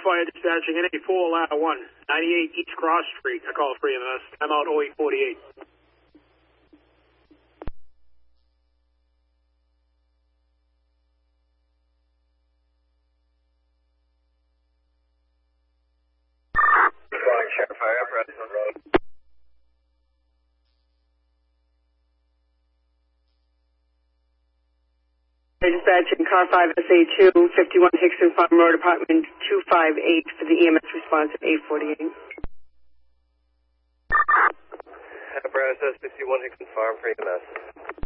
Fire dispatching in 84 ladder 1, 98 East Cross Street. I call for EMS. I'm out 0848. Sheriff Fire apparatus on road. Dispatching car 5SA2, 51 Hickson Farm Road, apartment 258 for the EMS response at 848. Apparatus S51 Hickson Farm for EMS.